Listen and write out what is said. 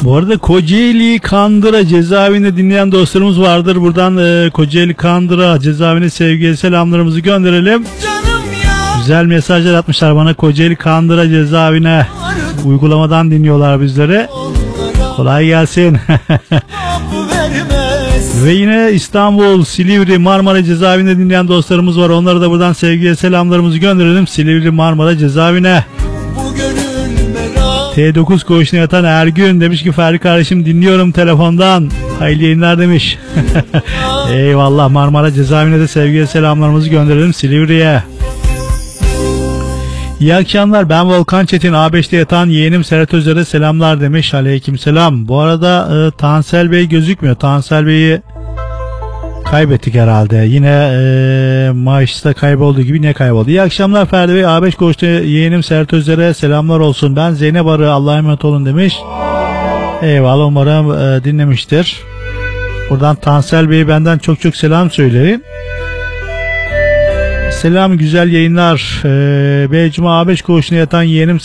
Bu arada Kocaeli Kandıra cezaevinde dinleyen dostlarımız vardır. Buradan Kocaeli Kandıra cezaevine sevgiyle selamlarımızı gönderelim. Güzel mesajlar atmışlar bana. Kocaeli Kandıra cezaevine uygulamadan dinliyorlar bizleri. Kolay gelsin. Ve yine İstanbul, Silivri, Marmara cezaevinde dinleyen dostlarımız var. Onlara da buradan sevgiyle selamlarımızı gönderelim. Silivri, Marmara cezaevine. T9 koğuşuna yatan Ergün demiş ki Ferdi kardeşim dinliyorum telefondan. Hayırlı yayınlar demiş. Eyvallah, Marmara cezaevine de sevgiyle selamlarımızı gönderelim Silivri'ye. İyi akşamlar, ben Volkan Çetin, A5'te yatan yeğenim Serhat Özer'e selamlar demiş. Aleykümselam. Bu arada Tansel Bey gözükmüyor. Tansel Bey'i kaybettik herhalde. Yine maçta kaybolduğu gibi ne kayboldu. İyi akşamlar Ferdi Bey, A5 koğuşta yeğenim Serhat Özer'e selamlar olsun. Ben Zeynep Arı, Allah'a emanet olun demiş. Eyvallah, umarım dinlemiştir. Buradan Tansel Bey'e benden çok çok selam söyleyin. Selam, güzel yayınlar. Beycuma A5 koğuşuna yatan yeğenim